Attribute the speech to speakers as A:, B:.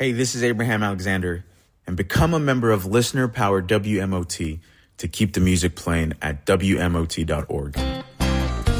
A: Hey, this is Abraham Alexander, and become a member of Listener Powered WMOT to keep the music playing at WMOT.org.